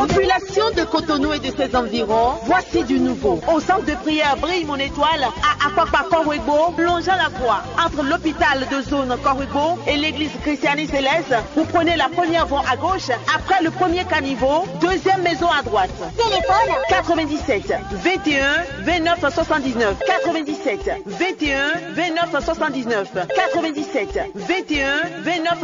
Population de Cotonou et de ses environs, voici du nouveau. Au centre de prière Brille mon étoile, à Akwapa Korwebo, longeant la voie entre l'hôpital de zone Korwebo et l'église Christiani Céleste, vous prenez la première voie à gauche, après le premier caniveau, deuxième maison à droite. Téléphone 97 21 29 79 97 21 29 79 97 21 29